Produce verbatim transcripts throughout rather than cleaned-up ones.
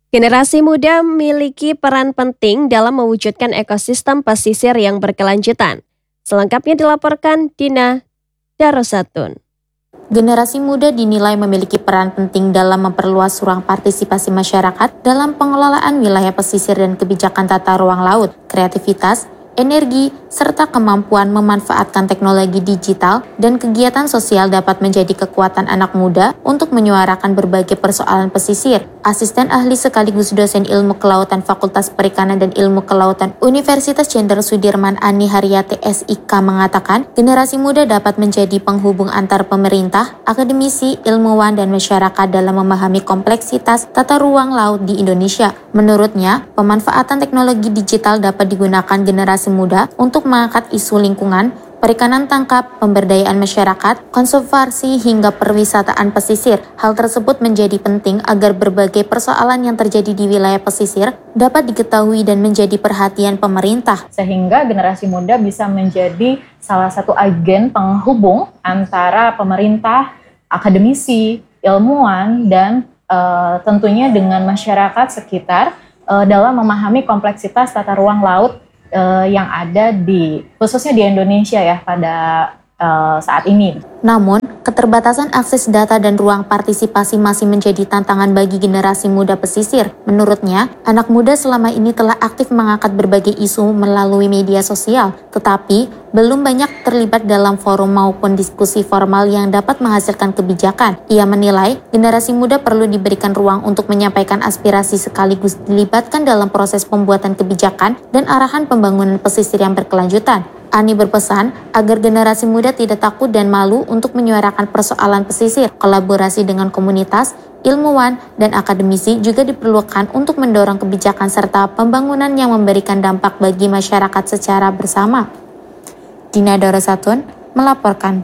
Generasi muda memiliki peran penting dalam mewujudkan ekosistem pesisir yang berkelanjutan. Selengkapnya dilaporkan Dina Darosatun. Generasi muda dinilai memiliki peran penting dalam memperluas ruang partisipasi masyarakat dalam pengelolaan wilayah pesisir dan kebijakan tata ruang laut, kreativitas, energi, serta kemampuan memanfaatkan teknologi digital dan kegiatan sosial dapat menjadi kekuatan anak muda untuk menyuarakan berbagai persoalan pesisir. Asisten ahli sekaligus dosen ilmu kelautan Fakultas Perikanan dan Ilmu Kelautan Universitas Jenderal Sudirman Ani Haryati S I K mengatakan, generasi muda dapat menjadi penghubung antar pemerintah, akademisi, ilmuwan, dan masyarakat dalam memahami kompleksitas tata ruang laut di Indonesia. Menurutnya, pemanfaatan teknologi digital dapat digunakan generasi muda untuk mengangkat isu lingkungan, perikanan tangkap, pemberdayaan masyarakat, konservasi hingga perwisataan pesisir. Hal tersebut menjadi penting agar berbagai persoalan yang terjadi di wilayah pesisir dapat diketahui dan menjadi perhatian pemerintah. Sehingga generasi muda bisa menjadi salah satu agen penghubung antara pemerintah, akademisi, ilmuwan, dan uh, tentunya dengan masyarakat sekitar uh, dalam memahami kompleksitas tata ruang laut Uh, yang ada di khususnya di Indonesia ya pada uh, saat ini. Namun, keterbatasan akses data dan ruang partisipasi masih menjadi tantangan bagi generasi muda pesisir. Menurutnya, anak muda selama ini telah aktif mengangkat berbagai isu melalui media sosial, tetapi belum banyak terlibat dalam forum maupun diskusi formal yang dapat menghasilkan kebijakan. Ia menilai, generasi muda perlu diberikan ruang untuk menyampaikan aspirasi sekaligus dilibatkan dalam proses pembuatan kebijakan dan arahan pembangunan pesisir yang berkelanjutan. Ani berpesan agar generasi muda tidak takut dan malu untuk menyuarakan persoalan pesisir. Kolaborasi dengan komunitas, ilmuwan, dan akademisi juga diperlukan untuk mendorong kebijakan serta pembangunan yang memberikan dampak bagi masyarakat secara bersama. Dina Darosatun melaporkan.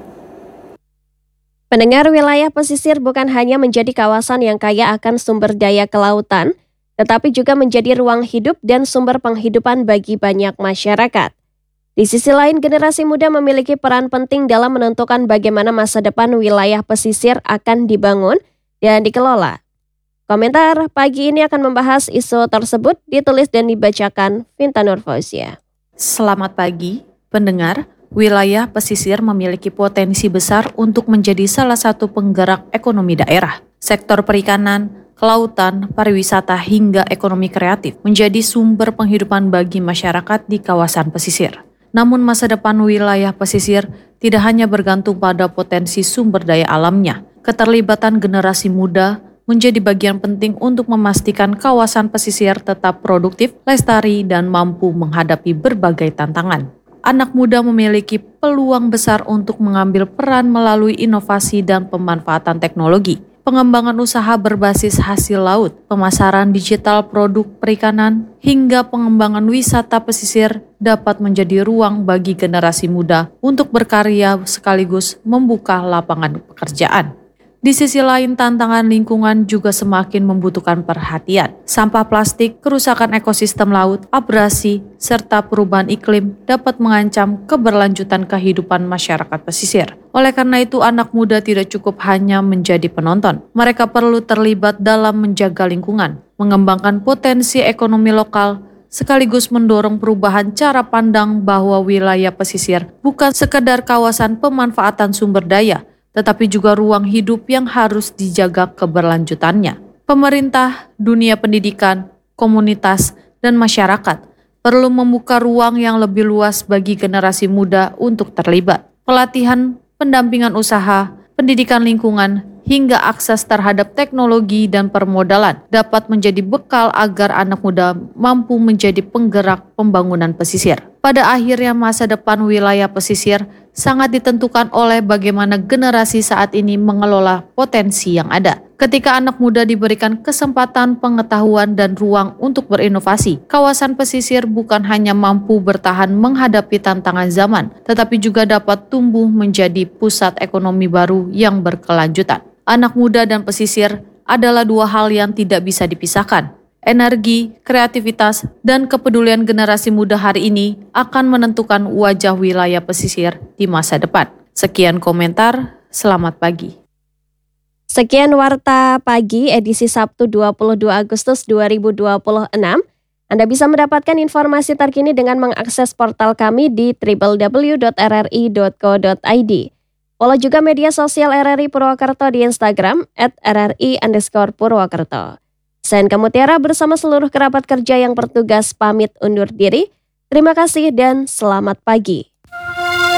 Pendengar, wilayah pesisir bukan hanya menjadi kawasan yang kaya akan sumber daya kelautan, tetapi juga menjadi ruang hidup dan sumber penghidupan bagi banyak masyarakat. Di sisi lain, generasi muda memiliki peran penting dalam menentukan bagaimana masa depan wilayah pesisir akan dibangun dan dikelola. Komentar pagi ini akan membahas isu tersebut, ditulis dan dibacakan Vinta Nurfauzia. Selamat pagi, pendengar. Wilayah pesisir memiliki potensi besar untuk menjadi salah satu penggerak ekonomi daerah. Sektor perikanan, kelautan, pariwisata, hingga ekonomi kreatif menjadi sumber penghidupan bagi masyarakat di kawasan pesisir. Namun masa depan wilayah pesisir tidak hanya bergantung pada potensi sumber daya alamnya. Keterlibatan generasi muda menjadi bagian penting untuk memastikan kawasan pesisir tetap produktif, lestari, dan mampu menghadapi berbagai tantangan. Anak muda memiliki peluang besar untuk mengambil peran melalui inovasi dan pemanfaatan teknologi, pengembangan usaha berbasis hasil laut, pemasaran digital produk perikanan, hingga pengembangan wisata pesisir dapat menjadi ruang bagi generasi muda untuk berkarya sekaligus membuka lapangan pekerjaan. Di sisi lain, tantangan lingkungan juga semakin membutuhkan perhatian. Sampah plastik, kerusakan ekosistem laut, abrasi, serta perubahan iklim dapat mengancam keberlanjutan kehidupan masyarakat pesisir. Oleh karena itu, anak muda tidak cukup hanya menjadi penonton. Mereka perlu terlibat dalam menjaga lingkungan, mengembangkan potensi ekonomi lokal, sekaligus mendorong perubahan cara pandang bahwa wilayah pesisir bukan sekedar kawasan pemanfaatan sumber daya, tetapi juga ruang hidup yang harus dijaga keberlanjutannya. Pemerintah, dunia pendidikan, komunitas, dan masyarakat perlu membuka ruang yang lebih luas bagi generasi muda untuk terlibat. Pelatihan, pendampingan usaha, pendidikan lingkungan, hingga akses terhadap teknologi dan permodalan dapat menjadi bekal agar anak muda mampu menjadi penggerak pembangunan pesisir. Pada akhirnya, masa depan wilayah pesisir sangat ditentukan oleh bagaimana generasi saat ini mengelola potensi yang ada. Ketika anak muda diberikan kesempatan, pengetahuan, dan ruang untuk berinovasi, kawasan pesisir bukan hanya mampu bertahan menghadapi tantangan zaman, tetapi juga dapat tumbuh menjadi pusat ekonomi baru yang berkelanjutan. Anak muda dan pesisir adalah dua hal yang tidak bisa dipisahkan. Energi, kreativitas, dan kepedulian generasi muda hari ini akan menentukan wajah wilayah pesisir di masa depan. Sekian komentar, selamat pagi. Sekian Warta Pagi edisi Sabtu dua puluh dua Agustus dua ribu dua puluh enam. Anda bisa mendapatkan informasi terkini dengan mengakses portal kami di w w w dot r r i dot co dot i d. Follow juga media sosial R R I Purwokerto di Instagram at r r i underscore Purwokerto. Saya Anka Mutiara bersama seluruh kerabat kerja yang bertugas pamit undur diri. Terima kasih dan selamat pagi.